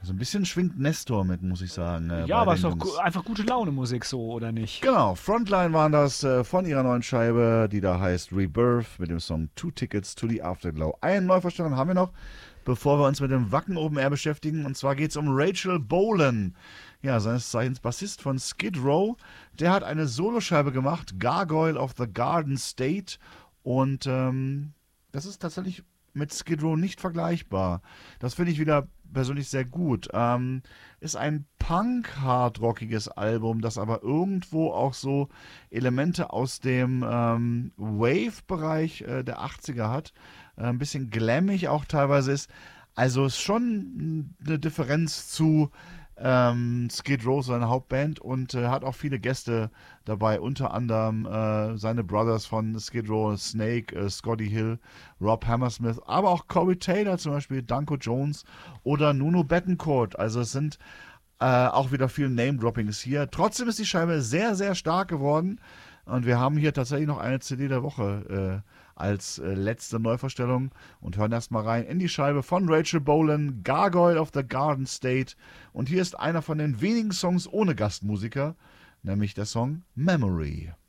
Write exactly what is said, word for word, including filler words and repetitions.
So ein bisschen schwingt Nestor mit, muss ich sagen. Äh, Ja, bei aber den ist doch Jungs. gu- einfach gute Laune Musik so, oder nicht? Genau, Frontline waren das äh, von ihrer neuen Scheibe, die da heißt Rebirth mit dem Song Two Tickets to the Afterglow. Eine Neuvorstellung haben wir noch, bevor wir uns mit dem Wacken Open Air beschäftigen. Und zwar geht es um Rachel Bolan. Ja, seines Zeichens Bassist von Skid Row. Der hat eine Soloscheibe gemacht, Gargoyle of the Garden State. Und ähm, das ist tatsächlich mit Skid Row nicht vergleichbar. Das finde ich wieder persönlich sehr gut. Ähm, ist ein Punk-Hard-rockiges Album, das aber irgendwo auch so Elemente aus dem ähm, Wave-Bereich äh, der achtziger hat. Äh, ein bisschen glammig auch teilweise ist. Also ist schon eine Differenz zu ähm, Skid Row, seine Hauptband, und äh, hat auch viele Gäste dabei, unter anderem äh, seine Brothers von Skid Row, Snake, äh, Scotty Hill, Rob Hammersmith, aber auch Corey Taylor zum Beispiel, Danko Jones oder Nuno Bettencourt. Also es sind äh, auch wieder viel Name-Droppings hier. Trotzdem ist die Scheibe sehr, sehr stark geworden. Und wir haben hier tatsächlich noch eine C D der Woche äh, als äh, letzte Neuvorstellung und hören erstmal rein in die Scheibe von Rachel Bolan, Gargoyle of the Garden State. Und hier ist einer von den wenigen Songs ohne Gastmusiker, nämlich der Song Memory.